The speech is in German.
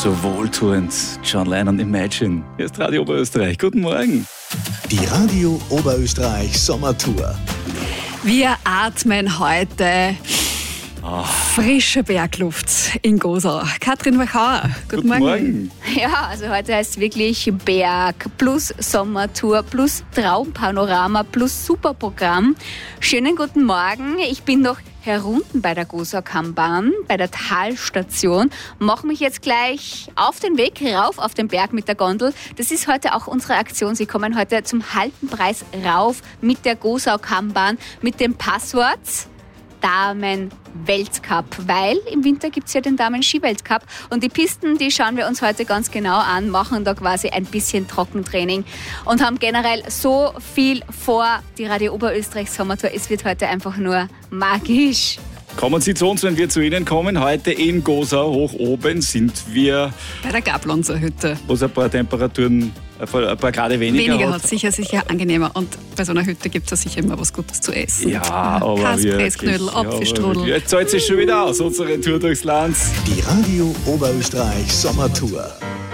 so wohltuend. John Lennon, Imagine. Hier ist Radio Oberösterreich. Guten Morgen. Die Radio Oberösterreich Sommertour. Wir atmen heute frische Bergluft in Gosau. Katrin Wachauer, guten Morgen. Ja, also heute heißt es wirklich Berg plus Sommertour plus Traumpanorama plus Superprogramm. Schönen guten Morgen. Ich bin noch herunten bei der Gosau-Kammbahn, bei der Talstation. Mache mich jetzt gleich auf den Weg rauf auf den Berg mit der Gondel. Das ist heute auch unsere Aktion. Sie kommen heute zum halben Preis rauf mit der Gosau-Kammbahn mit dem Passwort Damen-Weltcup, weil im Winter gibt es ja den Damen-Ski-Weltcup und die Pisten, die schauen wir uns heute ganz genau an, machen da quasi ein bisschen Trockentraining und haben generell so viel vor, die Radio Oberösterreich Sommertour. Es wird heute einfach nur magisch. Kommen Sie zu uns, wenn wir zu Ihnen kommen. Heute in Gosau, hoch oben, sind wir bei der Gablonzer Hütte. Wo es ein paar Temperaturen, ein paar Grad weniger hat. Sicher angenehmer. Und bei so einer Hütte gibt es sicher immer was Gutes zu essen. Ja, aber Kaspressknödel, Apfelstrudel. Jetzt zahlt sich schon wieder aus, unsere Tour durchs Land. Die Radio Oberösterreich Sommertour.